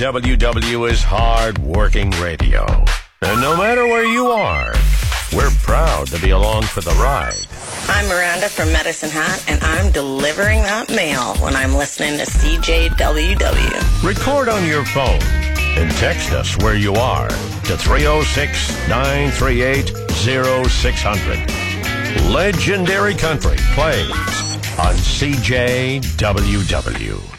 CJWW is hard-working radio. And no matter where you are, we're proud to be along for the ride. I'm Miranda from Medicine Hat, and I'm delivering that mail when I'm listening to CJWW. Record on your phone and text us where you are to 306-938-0600. Legendary Country plays on CJWW.